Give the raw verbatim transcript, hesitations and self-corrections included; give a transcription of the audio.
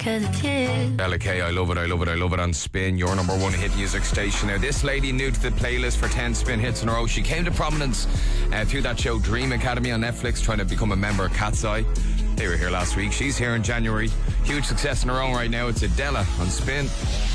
'cause it's you. Ella K, I love it, I love it, I love it on Spin, your number one hit music station. Now, this lady new to the playlist for ten Spin hits in a row. She came to prominence uh, through that show Dream Academy on Netflix, trying to become a member of Cat's Eye. They were here last week. She's here in January. Huge success in her own right now. It's Adela on Spin.